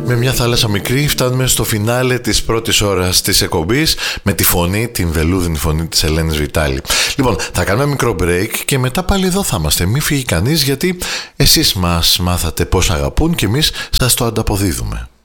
Με μια θάλασσα μικρή φτάνουμε στο φινάλε της πρώτης ώρας της εκπομπής με τη φωνή, την βελούδινη φωνή της Ελένης Βιτάλη. Λοιπόν, θα κάνουμε ένα μικρό break και μετά πάλι εδώ θα είμαστε. Μην φύγει κανείς, γιατί εσείς μας μάθατε πώς αγαπούν και εμείς σας το ανταποδίδουμε.